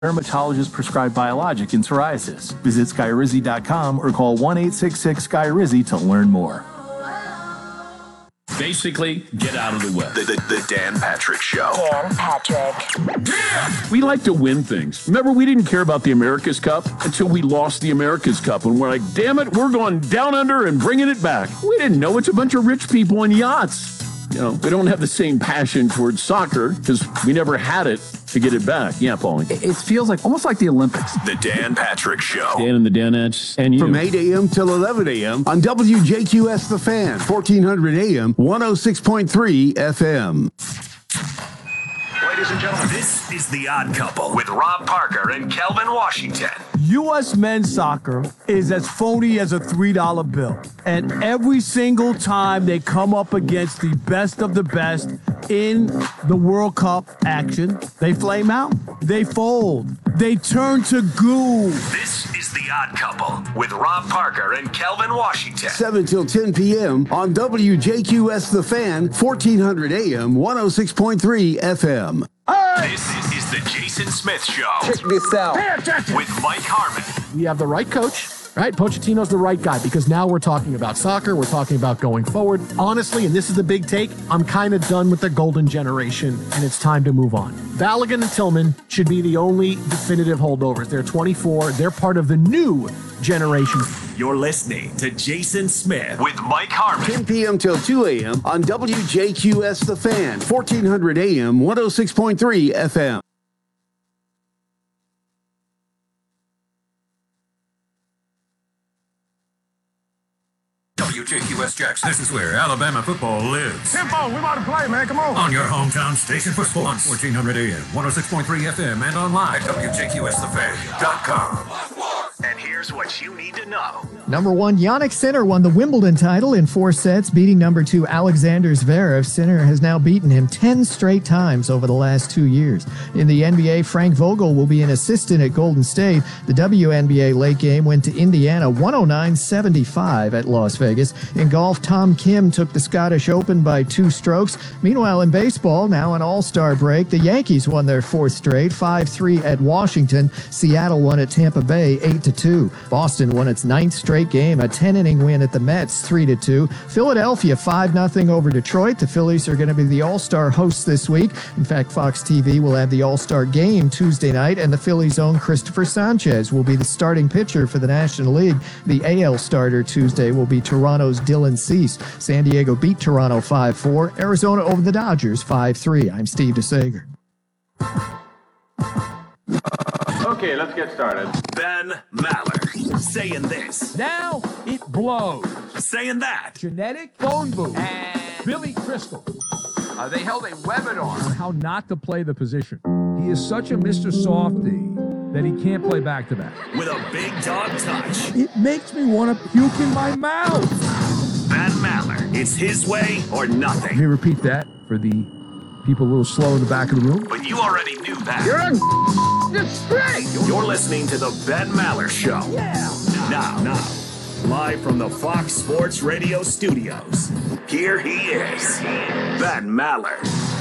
dermatologist prescribed biologic in psoriasis. Visit Skyrizi.com or call 1-866-SKY-RIZZI to learn more. Basically, get out of the way. The Dan Patrick Show. Dan Patrick. We like to win things. Remember, we didn't care about the America's Cup until we lost the America's Cup. And we're like, damn it, we're going down under and bringing it back. We didn't know it's a bunch of rich people in yachts. You know, we don't have the same passion towards soccer because we never had it to get it back. Yeah, Paulie. It feels like almost like the Olympics. The Dan Patrick Show. Dan and the Danettes and you. From 8 a.m. till 11 a.m. on WJQS The Fan, 1400 a.m., 106.3 FM. Ladies and gentlemen, this is The Odd Couple with Rob Parker and Kelvin Washington. U.S. men's soccer is as phony as a $3 bill. And every single time they come up against the best of the best in the World Cup action, they flame out. They fold. They turn to goo. This is The Odd Couple with Rob Parker and Kelvin Washington. 7 till 10 p.m. on WJQS The Fan, 1400 a.m., 106.3 FM. This is the Jason Smith Show. Check this out. With Mike Harmon. We have the right coach, right? Pochettino's the right guy because now we're talking about soccer. We're talking about going forward. Honestly, and this is the big take, I'm kind of done with the golden generation, and it's time to move on. Balogun and Tillman should be the only definitive holdovers. They're 24. They're part of the new generation. You're listening to Jason Smith with Mike Harmon. 10 p.m. till 2 a.m. on WJQS The Fan, 1400 a.m., 106.3 FM. WJQS Jackson. This is where Alabama football lives. Tempo, we about to play, man. Come on. On your hometown station for sports. 1400 AM, 106.3 FM, and online at WJQSTheFan.com. And here's what you need to know. Number 1, Jannik Sinner won the Wimbledon title in 4 sets, beating number 2, Alexander Zverev. Sinner has now beaten him 10 straight times over the last 2 years. In the NBA, Frank Vogel will be an assistant at Golden State. The WNBA late game went to Indiana 109-75 at Las Vegas. In golf, Tom Kim took the Scottish Open by 2 strokes. Meanwhile, in baseball, now an all-star break, the Yankees won their 4th straight, 5-3 at Washington. Seattle won at Tampa Bay 8-2. Boston won its 9th straight game, a 10-inning win at the Mets 3-2. Philadelphia 5-0 over Detroit. The Phillies are going to be the all-star hosts this week. In fact, Fox TV will have the all-star game Tuesday night, and the Phillies' own Christopher Sanchez will be the starting pitcher for the National League. The AL starter Tuesday will be Toronto's Dylan Cease. San Diego beat Toronto 5-4. Arizona over the Dodgers 5-3. I'm Steve DeSager. Okay, let's get started. Ben Maller saying this. Now it blows. Saying that. Genetic phone booth. And Billy Crystal. they held a webinar On how not to play the position. He is such a Mr. Softy that he can't play back-to-back. With a big dog touch. It makes me want to puke in my mouth. Ben Maller. It's his way or nothing. Let me repeat that for the people a little slow in the back of the room. But you already knew that. You're straight. You're listening to the Ben Maller Show. Yeah. Now, live from the Fox Sports Radio studios, here he is, Ben Maller.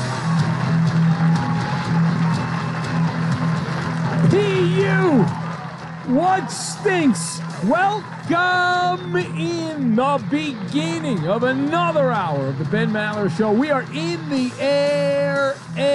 Hey, you! What stinks? Welcome in the beginning of another hour of the Ben Maller Show. We are in the air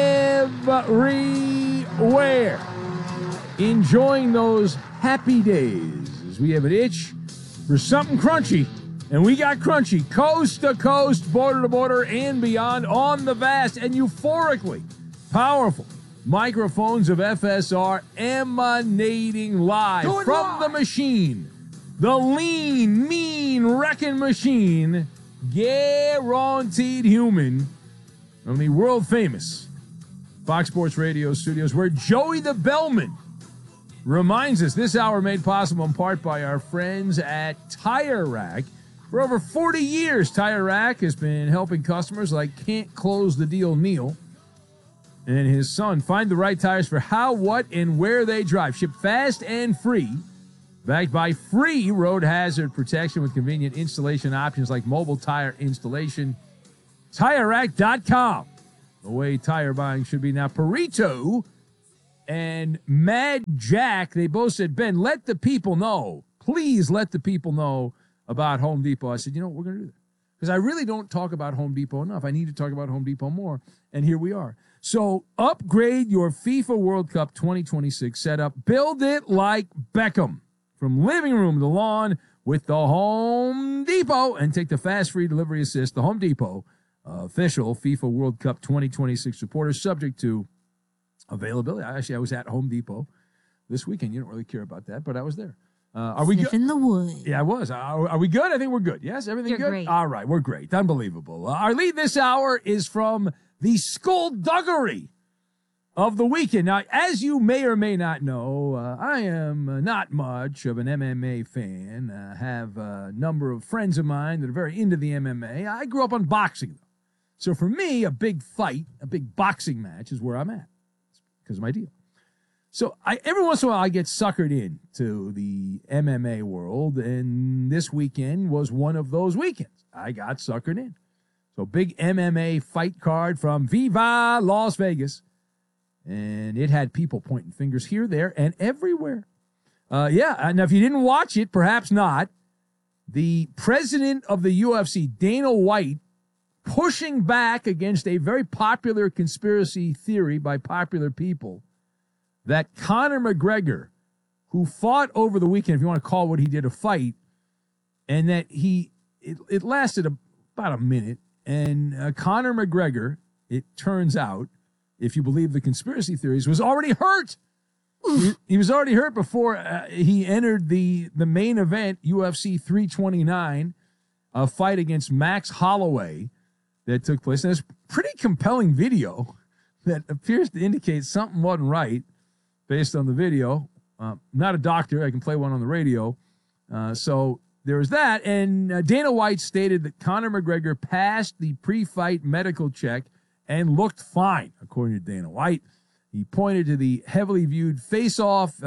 everywhere, enjoying those happy days as we have an itch for something crunchy. And we got crunchy coast to coast, border to border, and beyond on the vast and euphorically powerful microphones of FSR emanating live from the machine. The lean, mean, wrecking machine, guaranteed human, from the world-famous Fox Sports Radio studios, where Joey the Bellman reminds us this hour made possible in part by our friends at Tire Rack. For over 40 years, Tire Rack has been helping customers like Can't Close the Deal Neil and his son find the right tires for how, what, and where they drive. Shipped fast and free. Backed by free road hazard protection with convenient installation options like mobile tire installation. TireRack.com. The way tire buying should be. Now, Perito and Mad Jack, they both said, Ben, let the people know. Please let the people know about Home Depot. I said, you know what, we're going to do that. Because I really don't talk about Home Depot enough. I need to talk about Home Depot more. And here we are. So upgrade your FIFA World Cup 2026 setup. Build it like Beckham. From living room to lawn with the Home Depot. And take the fast free delivery assist. The Home Depot official FIFA World Cup 2026 supporter, subject to availability. I was at Home Depot this weekend. You don't really care about that, but I was there. Are we good? In the wood. Yeah, I was. Are we good? I think we're good. Yes, everything You're good? great. All right, we're great. Unbelievable. Our lead this hour is from the skullduggery of the weekend. Now, as you may or may not know, I am not much of an MMA fan. I have a number of friends of mine that are very into the MMA. I grew up on boxing, though. So for me, a big fight, a big boxing match is where I'm at because of my deal. So every once in a while, I get suckered into the MMA world, and this weekend was one of those weekends. I got suckered in. So big MMA fight card from Viva Las Vegas, and it had people pointing fingers here, there, and everywhere. Now if you didn't watch it, perhaps not, the president of the UFC, Dana White, pushing back against a very popular conspiracy theory by popular people that Conor McGregor, who fought over the weekend, if you want to call what he did a fight, and that it lasted about a minute, and Conor McGregor, it turns out, if you believe the conspiracy theories, was already hurt. He was already hurt before he entered the main event, UFC 329, a fight against Max Holloway that took place. And it's a pretty compelling video that appears to indicate something wasn't right. Based on the video. Not a doctor. I can play one on the radio. So there was that. And Dana White stated that Conor McGregor passed the pre-fight medical check and looked fine, according to Dana White. He pointed to the heavily viewed face-off,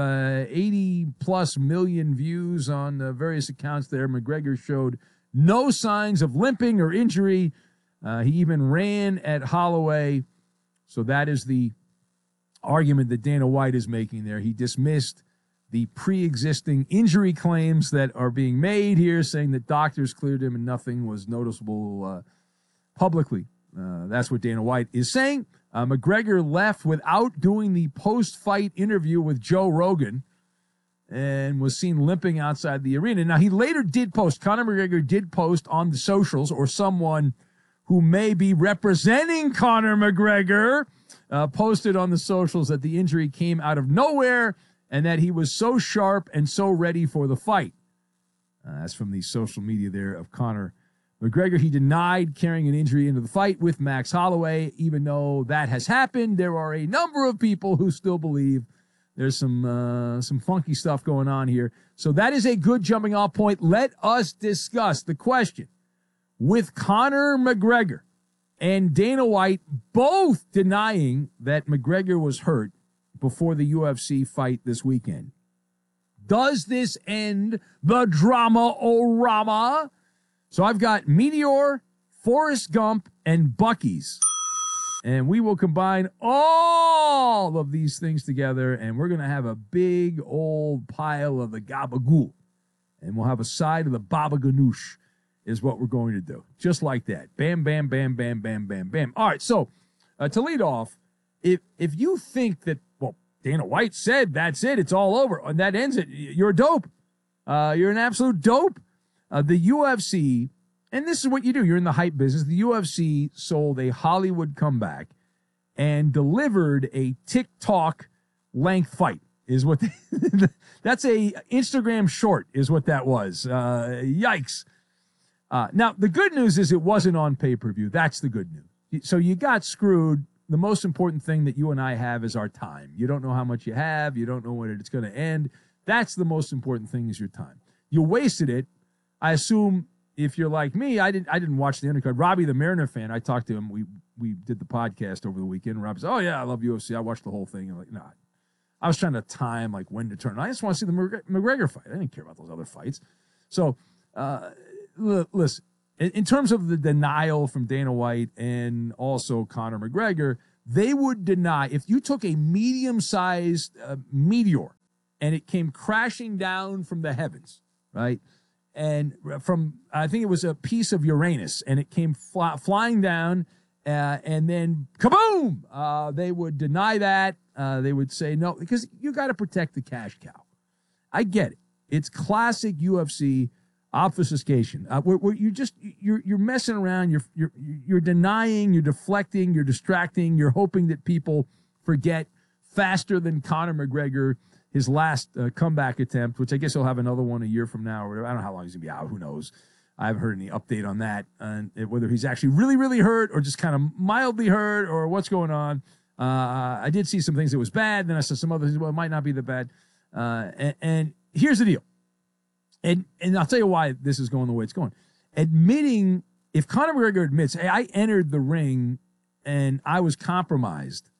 80-plus million views on the various accounts there. McGregor showed no signs of limping or injury. He even ran at Holloway. So that is the argument that Dana White is making there. He dismissed the pre-existing injury claims that are being made here, saying that doctors cleared him and nothing was noticeable publicly. That's what Dana White is saying. McGregor left without doing the post-fight interview with Joe Rogan and was seen limping outside the arena. Now, he later did post, Conor McGregor did post on the socials, or someone who may be representing Conor McGregor posted on the socials that the injury came out of nowhere and that he was so sharp and so ready for the fight. That's from the social media there of Conor McGregor. He denied carrying an injury into the fight with Max Holloway. Even though that has happened, there are a number of people who still believe there's some funky stuff going on here. So that is a good jumping off point. Let us discuss the question with Conor McGregor and Dana White both denying that McGregor was hurt before the UFC fight this weekend. Does this end the drama-o-rama? So I've got Meteor, Forrest Gump, and Buc-ee's. And we will combine all of these things together, and we're going to have a big old pile of the gabagool. And we'll have a side of the baba ganoush. Is what we're going to do. Just like that. Bam, bam, bam, bam, bam, bam, bam. All right, so to lead off, if you think that, well, Dana White said that's it, it's all over, and that ends it, you're a dope. You're an absolute dope. The UFC, and this is what you do, you're in the hype business, the UFC sold a Hollywood comeback and delivered a TikTok length fight, is what that's a Instagram short, is what that was. Yikes. Now, the good news is it wasn't on pay-per-view. That's the good news. So you got screwed. The most important thing that you and I have is our time. You don't know how much you have. You don't know when it's going to end. That's the most important thing, is your time. You wasted it. I assume if you're like me, I didn't watch the undercard. Robbie, the Mariner fan, I talked to him. We did the podcast over the weekend. And Robbie said, oh, yeah, I love UFC. I watched the whole thing. I'm like, nah. I was trying to time like when to turn. I just want to see the McGregor fight. I didn't care about those other fights. So, listen, in terms of the denial from Dana White and also Conor McGregor, they would deny, if you took a medium-sized meteor and it came crashing down from the heavens, right? And from, I think it was a piece of Uranus, and it came flying down, and then kaboom! They would deny that. They would say no, because you got to protect the cash cow. I get it. It's classic UFC obfuscation. Where you're messing around. You're denying. You're deflecting. You're distracting. You're hoping that people forget faster than Conor McGregor. His last comeback attempt, which I guess he'll have another one a year from now or whatever. I don't know how long he's going to be out. Who knows? I haven't heard any update on that, whether he's actually really, really hurt or just kind of mildly hurt or what's going on. I did see some things that was bad. Then I saw some other things, well, it might not be that bad. And here's the deal. And I'll tell you why this is going the way it's going. Admitting, if Conor McGregor admits, hey, I entered the ring and I was compromised,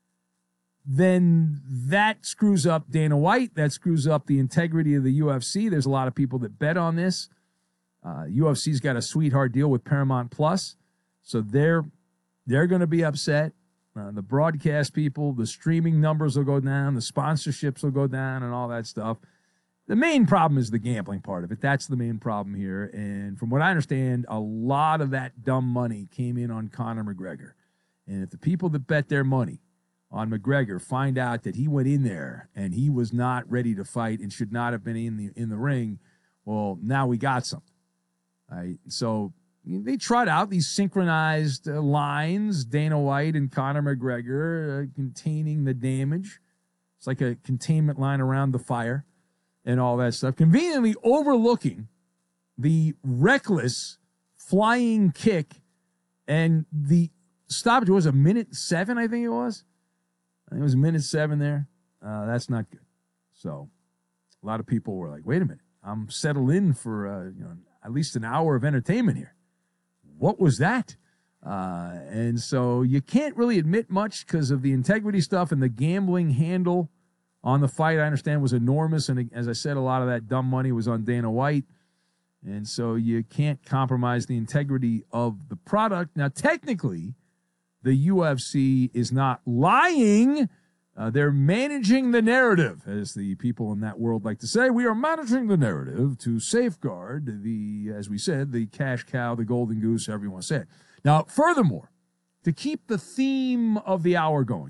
then that screws up Dana White. That screws up the integrity of the UFC. There's a lot of people that bet on this. UFC's got a sweetheart deal with Paramount Plus, so they're going to be upset. The broadcast people, the streaming numbers will go down, the sponsorships will go down, and all that stuff. The main problem is the gambling part of it. That's the main problem here. And from what I understand, a lot of that dumb money came in on Conor McGregor. And if the people that bet their money on McGregor find out that he went in there and he was not ready to fight and should not have been in the ring, well, now we got something. Right? So they tried out these synchronized lines, Dana White and Conor McGregor, containing the damage. It's like a containment line around the fire and all that stuff, conveniently overlooking the reckless flying kick and the stoppage. Was a minute 7, I think it was. I think it was minute 7 there. That's not good. So a lot of people were like, wait a minute, I'm settled in for at least an hour of entertainment here. What was that? And so you can't really admit much because of the integrity stuff, and the gambling handle on the fight, I understand, was enormous. And as I said, a lot of that dumb money was on Dana White. And so you can't compromise the integrity of the product. Now, technically, the UFC is not lying. They're managing the narrative, as the people in that world like to say. We are managing the narrative to safeguard as we said, the cash cow, the golden goose, however you want to say it. Now, furthermore, to keep the theme of the hour going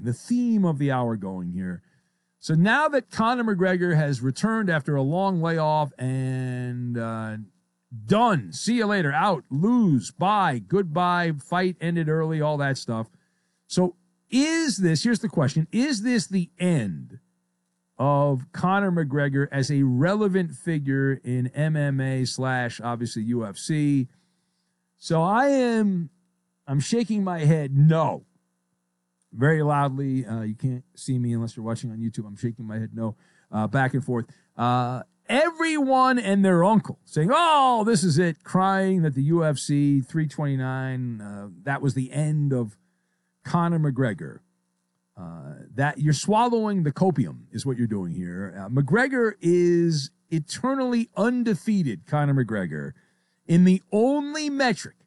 here. So now that Conor McGregor has returned after a long layoff and done, see you later, out, lose, bye, goodbye, fight ended early, all that stuff. So here's the question, is this the end of Conor McGregor as a relevant figure in MMA / obviously UFC? So I'm shaking my head no. Very loudly. You can't see me unless you're watching on YouTube. I'm shaking my head no, back and forth. Everyone and their uncle saying, oh, this is it, crying that the UFC 329, that was the end of Conor McGregor. That you're swallowing the copium is what you're doing here. McGregor is eternally undefeated, Conor McGregor, in the only metric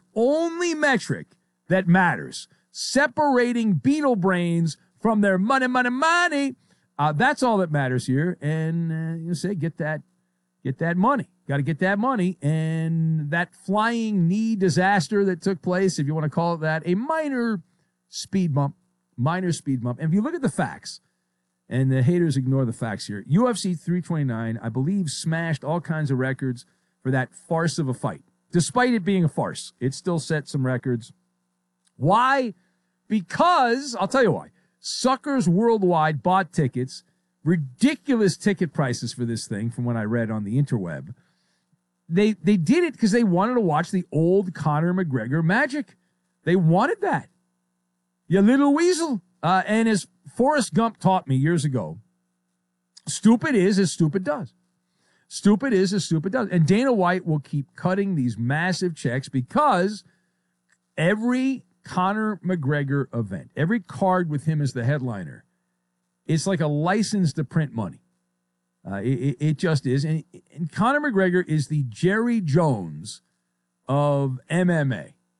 that matters, separating beetle brains from their money. That's all that matters here. And you say, get that money. Got to get that money. And that flying knee disaster that took place, if you want to call it that, a minor speed bump. And if you look at the facts, and the haters ignore the facts here, UFC 329, I believe, smashed all kinds of records for that farce of a fight. Despite it being a farce, it still set some records. Why? Because, I'll tell you why. Suckers worldwide bought tickets, ridiculous ticket prices for this thing from what I read on the interweb. They did it because they wanted to watch the old Conor McGregor magic. They wanted that. You little weasel. And as Forrest Gump taught me years ago, stupid is as stupid does. Stupid is as stupid does. And Dana White will keep cutting these massive checks because every Conor McGregor event, every card with him as the headliner, it's like a license to print money. It just is. And Conor McGregor is the Jerry Jones of MMA.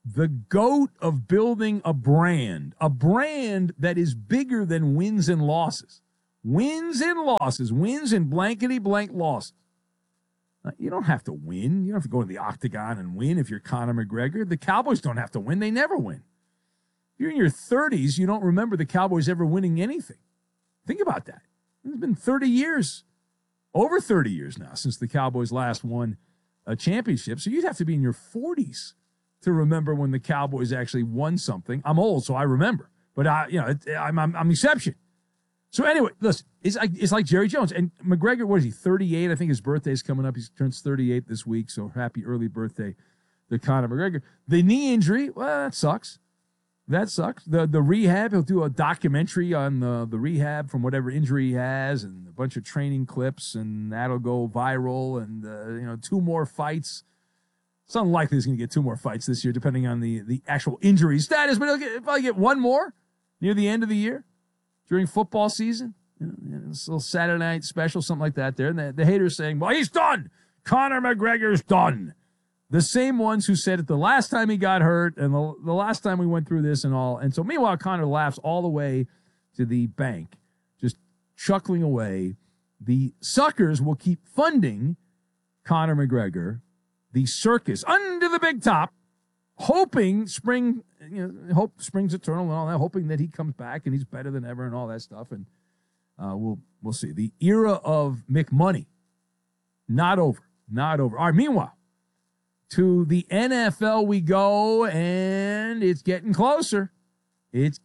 the GOAT of building a brand that is bigger than wins and losses. Wins and blankety blank losses. You don't have to win. You don't have to go to the octagon and win if you're Conor McGregor. The Cowboys don't have to win. They never win. If you're in your 30s, you don't remember the Cowboys ever winning anything. Think about that. It's been 30 years, over 30 years now, since the Cowboys last won a championship. So you'd have to be in your 40s to remember when the Cowboys actually won something. I'm old, so I remember. But I'm exception. So anyway, listen, it's like Jerry Jones. And McGregor, what is he, 38? I think his birthday's coming up. He turns 38 this week, so happy early birthday to Conor McGregor. The knee injury, well, that sucks. The rehab, he'll do a documentary on the rehab from whatever injury he has and a bunch of training clips, and that'll go viral. And, 2 more fights. It's unlikely he's going to get 2 more fights this year, depending on the actual injury status, but he'll probably get 1 more near the end of the year. During football season, this little Saturday night special, something like that there. And the haters saying, well, he's done. Conor McGregor's done. The same ones who said it the last time he got hurt and the last time we went through this and all. And so meanwhile, Conor laughs all the way to the bank, just chuckling away. The suckers will keep funding Conor McGregor, the circus under the big top, hoping spring's eternal and all that, hoping that he comes back and he's better than ever and all that stuff. And we'll see. The era of McMoney, not over. All right, meanwhile, to the NFL we go, and it's getting closer. Yes,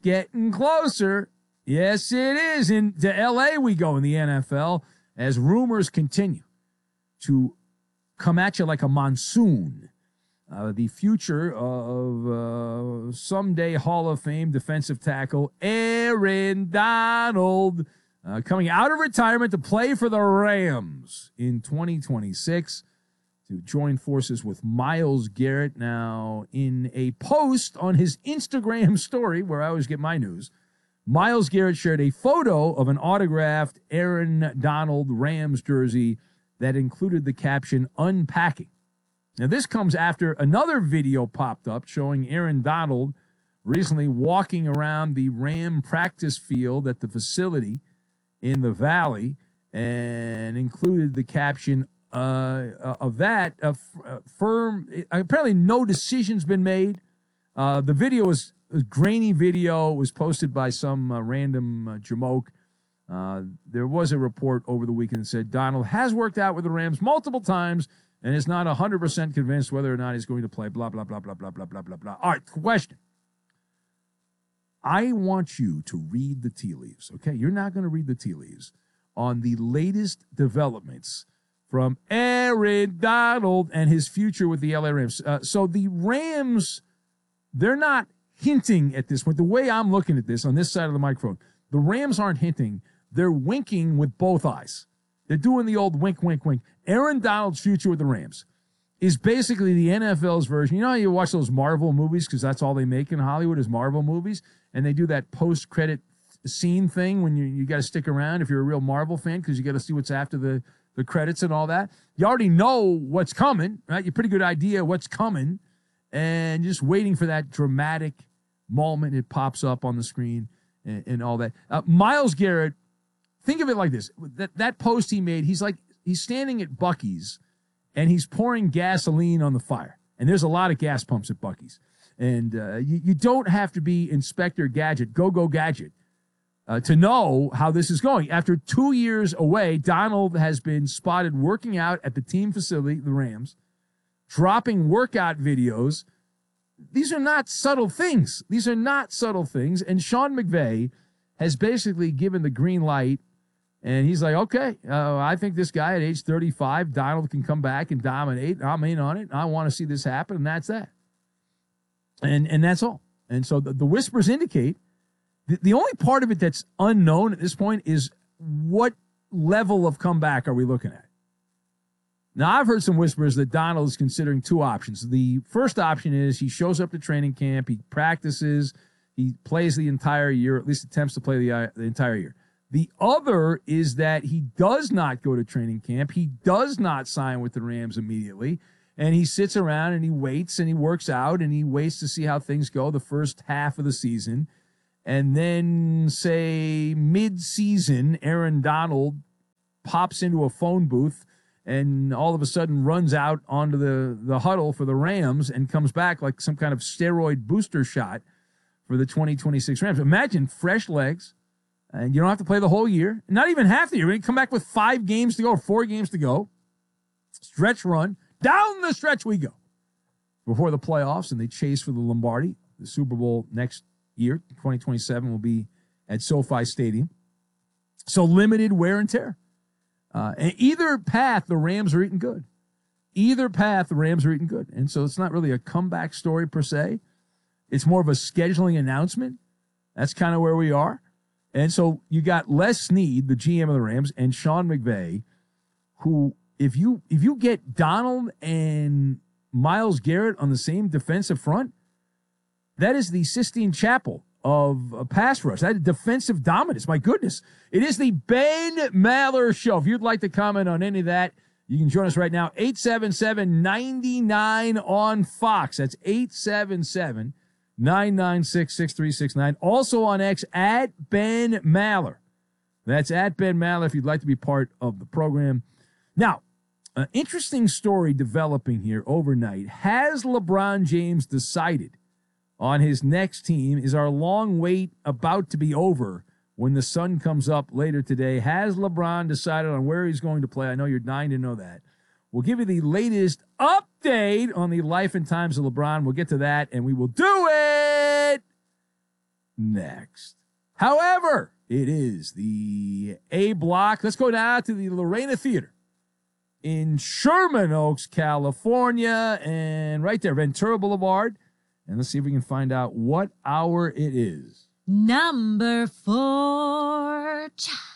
it is. To L.A. we go in the NFL as rumors continue to come at you like a monsoon. The future of someday Hall of Fame defensive tackle Aaron Donald coming out of retirement to play for the Rams in 2026 to join forces with Myles Garrett. Now, in a post on his Instagram story, where I always get my news, Myles Garrett shared a photo of an autographed Aaron Donald Rams jersey that included the caption, "Unpacking." Now, this comes after another video popped up showing Aaron Donald recently walking around the Ram practice field at the facility in the Valley and included the caption of that. Apparently no decision's been made. The video was a grainy video. It was posted by some random jamoke. There was a report over the weekend that said Donald has worked out with the Rams multiple times and is not 100% convinced whether or not he's going to play, blah, blah, blah, blah, blah, blah, blah, blah, blah. All right, question. I want you to read the tea leaves, okay? You're not going to read the tea leaves on the latest developments from Aaron Donald and his future with the LA Rams. So the Rams, they're not hinting at this point. The way I'm looking at this on this side of the microphone, the Rams aren't hinting. They're winking with both eyes. They're doing the old wink, wink, wink. Aaron Donald's future with the Rams is basically the NFL's version. You know how you watch those Marvel movies, because that's all they make in Hollywood is Marvel movies, and they do that post-credit scene thing when you got to stick around if you're a real Marvel fan because you got to see what's after the credits and all that. You already know what's coming, right? You have a pretty good idea what's coming, and just waiting for that dramatic moment it pops up on the screen and all that. Myles Garrett, think of it like this. That post he made, he's standing at Buc-ee's, and he's pouring gasoline on the fire. And there's a lot of gas pumps at Buc-ee's. And you don't have to be Inspector Gadget, Go Gadget, to know how this is going. After 2 years away, Donald has been spotted working out at the team facility, the Rams, dropping workout videos. These are not subtle things. And Sean McVay has basically given the green light. And he's like, okay, I think this guy at age 35, Donald can come back and dominate. I'm in on it. I want to see this happen, and that's that. And that's all. And so the whispers indicate the only part of it that's unknown at this point is what level of comeback are we looking at? Now, I've heard some whispers that Donald is considering 2 options. The first option is he shows up to training camp, he practices, he plays the entire year, at least attempts to play the entire year. The other is that he does not go to training camp. He does not sign with the Rams immediately. And he sits around and he waits and he works out and he waits to see how things go the first half of the season. And then, say, mid-season, Aaron Donald pops into a phone booth and all of a sudden runs out onto the huddle for the Rams and comes back like some kind of steroid booster shot for the 2026 Rams. Imagine fresh legs, and you don't have to play the whole year, not even half the year. You come back with 5 games to go or 4 games to go. Stretch run. Down the stretch we go before the playoffs, and they chase for the Lombardi. The Super Bowl next year, 2027, will be at SoFi Stadium. So limited wear and tear. And either path, the Rams are eating good. And so it's not really a comeback story per se. It's more of a scheduling announcement. That's kind of where we are. And so you got Les Snead, the GM of the Rams, and Sean McVay, who, if you get Donald and Myles Garrett on the same defensive front, that is the Sistine Chapel of a pass rush. That defensive dominance. My goodness. It is the Ben Maller Show. If you'd like to comment on any of that, you can join us right now. 877-99 on Fox. That's 877-996-6369. Also on X, at Ben Maller. That's at Ben Maller if you'd like to be part of the program. Now, an interesting story developing here overnight. Has LeBron James decided on his next team? Is our long wait about to be over when the sun comes up later today? Has LeBron decided on where he's going to play? I know you're dying to know that. We'll give you the latest update on the life and times of LeBron. We'll get to that, and we will do it next. However, it is the A block. Let's go now to the Lorena Theater in Sherman Oaks, California, and right there, Ventura Boulevard. And let's see if we can find out what hour it is. Number 4.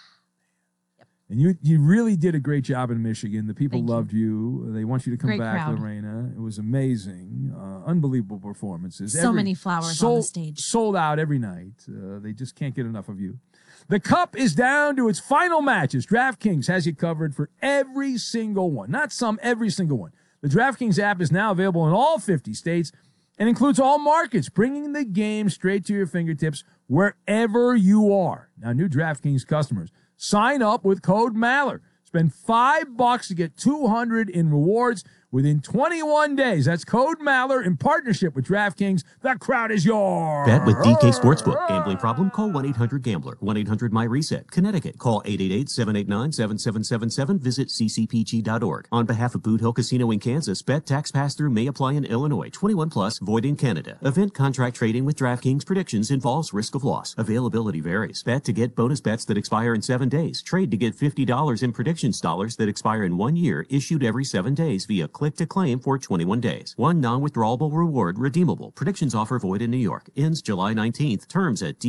And you really did a great job in Michigan. The people loved you. They want you to come Great back, crowd. Lorena. It was amazing. Unbelievable performances. So many flowers on the stage. Sold out every night. They just can't get enough of you. The Cup is down to its final matches. DraftKings has you covered for every single one. Not some, every single one. The DraftKings app is now available in all 50 states and includes all markets, bringing the game straight to your fingertips wherever you are. Now, new DraftKings customers, sign up with code Maller. Spend $5 to get $200 in rewards within 21 days. That's code Maller in partnership with DraftKings. The crowd is yours. Bet with DK Sportsbook. Gambling problem? Call 1-800-GAMBLER. 1-800-MY-RESET. Connecticut. Call 888-789-7777. Visit ccpg.org. On behalf of Boot Hill Casino in Kansas, bet tax pass-through may apply in Illinois. 21 plus, void in Canada. Event contract trading with DraftKings predictions involves risk of loss. Availability varies. Bet to get bonus bets that expire in 7 days. Trade to get $50 in predictions dollars that expire in 1 year, issued every 7 days via click to claim for 21 days. One non-withdrawable reward redeemable. Predictions offer void in New York. Ends July 19th. Terms at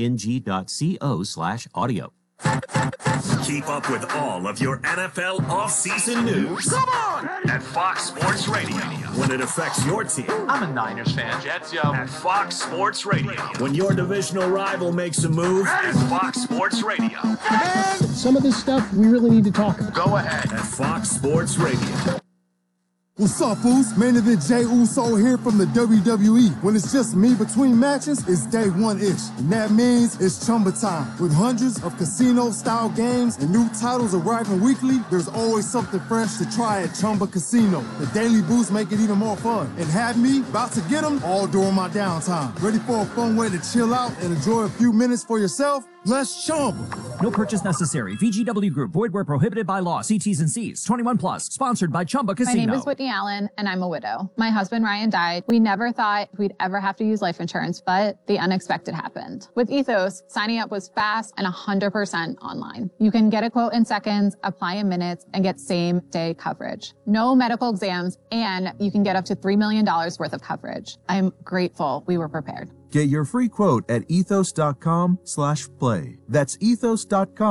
dkng.co/audio. Keep up with all of your NFL offseason news. Come on! At Fox Sports Radio. When it affects your team. I'm a Niners fan. Jets, yo. At Fox Sports Radio. When your divisional rival makes a move. At Fox Sports Radio. And some of this stuff we really need to talk about. Go ahead. At Fox Sports Radio. What's up, fools? Main event Jey Uso here from the WWE. When it's just me between matches, it's day one-ish. And that means it's Chumba time. With hundreds of casino-style games and new titles arriving weekly, there's always something fresh to try at Chumba Casino. The daily boosts make it even more fun. And have me about to get them all during my downtime. Ready for a fun way to chill out and enjoy a few minutes for yourself? Let's Chumba. No purchase necessary. VGW Group. Void where prohibited by law. See T's and C's. 21 plus. Sponsored by Chumba Casino. My name is Whitney Allen, and I'm a widow. My husband, Ryan, died. We never thought we'd ever have to use life insurance, but the unexpected happened. With Ethos, signing up was fast and 100% online. You can get a quote in seconds, apply in minutes, and get same-day coverage. No medical exams, and you can get up to $3 million worth of coverage. I'm grateful we were prepared. Get your free quote at ethos.com/play. That's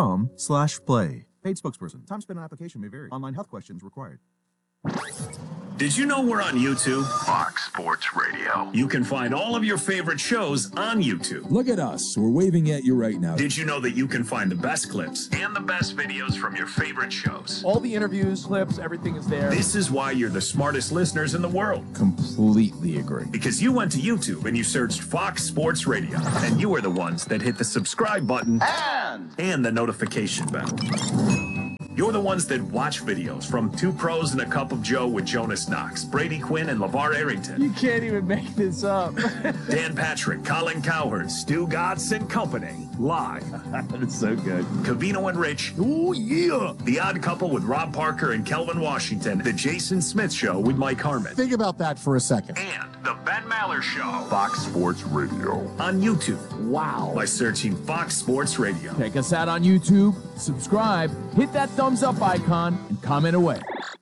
ethos.com/play. Paid spokesperson. Time spent on application may vary. Online health questions required. Did you know we're on YouTube? Fox Sports Radio. You can find all of your favorite shows on YouTube. Look at us. We're waving at you right now. Did you know that you can find the best clips and the best videos from your favorite shows? All the interviews, clips, everything is there. This is why you're the smartest listeners in the world. Completely agree. Because you went to YouTube and you searched Fox Sports Radio, and you are the ones that hit the subscribe button and the notification bell. You're the ones that watch videos from Two Pros and a Cup of Joe with Jonas Knox, Brady Quinn, and LeVar Arrington. You can't even make this up. Dan Patrick, Colin Cowherd, Stu Gatz and Company, live. That's so good. Covino and Rich. Oh, yeah. The Odd Couple with Rob Parker and Kelvin Washington. The Jason Smith Show with Mike Harmon. Think about that for a second. And The Ben Maller Show. Fox Sports Radio. On YouTube. Wow. By searching Fox Sports Radio. Check us out on YouTube. Subscribe. Hit that thumbs up icon and comment away.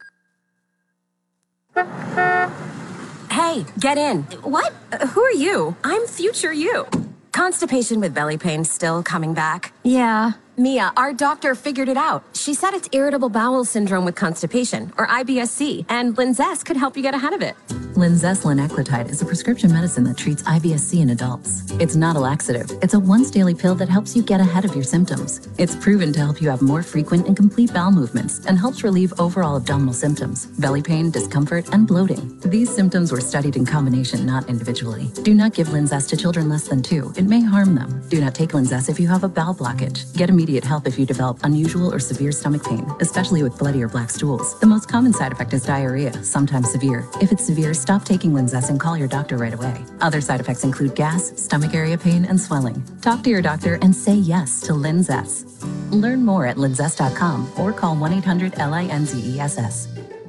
Hey, get in. What? Who are you? I'm future you. Constipation with belly pain still coming back? Yeah. Mia, our doctor figured it out. She said it's irritable bowel syndrome with constipation, or IBS-C, and Linzess could help you get ahead of it. Linzess linaclotide is a prescription medicine that treats IBS-C in adults. It's not a laxative. It's a once-daily pill that helps you get ahead of your symptoms. It's proven to help you have more frequent and complete bowel movements and helps relieve overall abdominal symptoms, belly pain, discomfort, and bloating. These symptoms were studied in combination, not individually. Do not give Linzess to children less than 2. It may harm them. Do not take Linzess if you have a bowel blockage. Get immediate help if you develop unusual or severe stomach pain, especially with bloody or black stools. The most common side effect is diarrhea, sometimes severe. If it's severe, stop taking Linzess and call your doctor right away. Other side effects include gas, stomach area pain, and swelling. Talk to your doctor and say yes to Linzess. Learn more at linzess.com or call 1-800-LINZESS.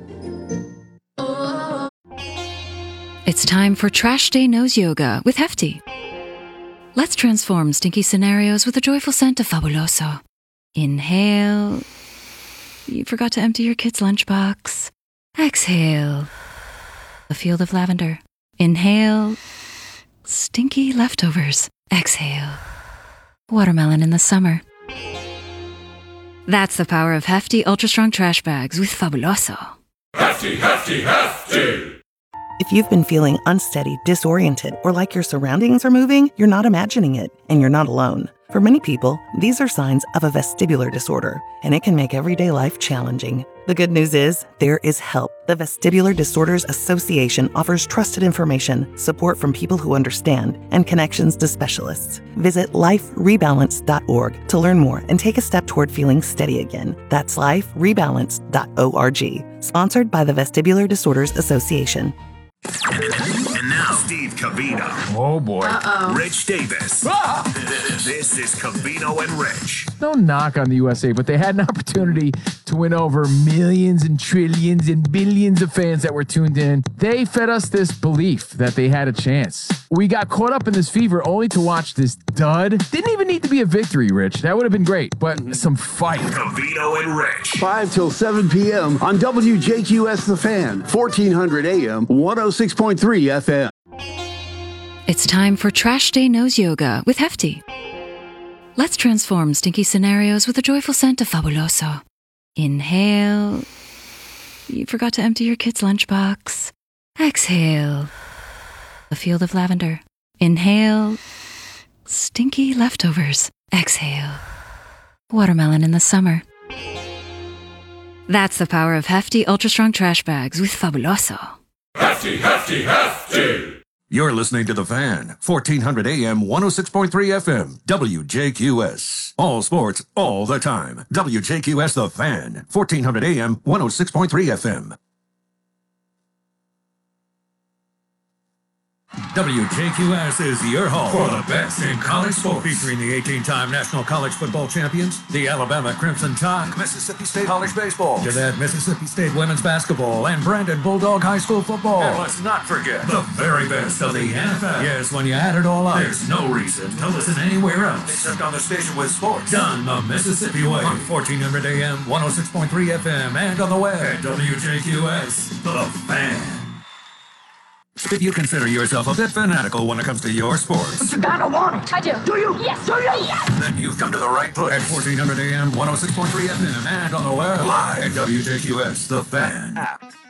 It's time for Trash Day Nose Yoga with Hefty. Let's transform stinky scenarios with a joyful scent of Fabuloso. Inhale. You forgot to empty your kid's lunchbox. Exhale. A field of lavender. Inhale. Stinky leftovers. Exhale. Watermelon in the summer. That's the power of Hefty Ultra Strong Trash Bags with Fabuloso. Hefty, hefty, hefty! If you've been feeling unsteady, disoriented, or like your surroundings are moving, you're not imagining it, and you're not alone. For many people, these are signs of a vestibular disorder, and it can make everyday life challenging. The good news is, there is help. The Vestibular Disorders Association offers trusted information, support from people who understand, and connections to specialists. Visit liferebalance.org to learn more and take a step toward feeling steady again. That's liferebalance.org. Sponsored by the Vestibular Disorders Association. And now, Steve Covino. Oh, boy. Rich Davis. This is Covino and Rich. No knock on the USA, but they had an opportunity to win over millions and trillions and billions of fans that were tuned in. They fed us this belief that they had a chance. We got caught up in this fever only to watch this dud. Didn't even need to be a victory, Rich. That would have been great, but some fight. Covino and Rich. 5 till 7 p.m. on WJQS The Fan, 1400 AM, 106.3 FM. It's time for Trash Day Nose Yoga with Hefty. Let's transform stinky scenarios with a joyful scent of Fabuloso. Inhale. You forgot to empty your kid's lunchbox. Exhale. A field of lavender. Inhale. Stinky leftovers. Exhale. Watermelon in the summer. That's the power of Hefty Ultra Strong Trash Bags with Fabuloso. Hefty, hefty, hefty! You're listening to The Fan, 1400 AM, 106.3 FM, WJQS. All sports, all the time. WJQS The Fan, 1400 AM, 106.3 FM. WJQS is your home for the best in college sports. Featuring the 18-time national college football champions, the Alabama Crimson Tide, Mississippi State College Baseball, to that Mississippi State women's basketball, and Brandon Bulldog High School football. And let's not forget the very best of the NFL. Yes, when you add it all up, there's no reason to listen anywhere else except on the station with sports done the Mississippi way. On 1400 AM, 106.3 FM, and on the web at WJQS, The Fan. If you consider yourself a bit fanatical when it comes to your sports, But you gotta want it. I do. Do you? Yes. Do you? Yes. then you've come to the right place. At 1400 AM, 106.3 FM, and on the web, live at WJQS, The Fan app.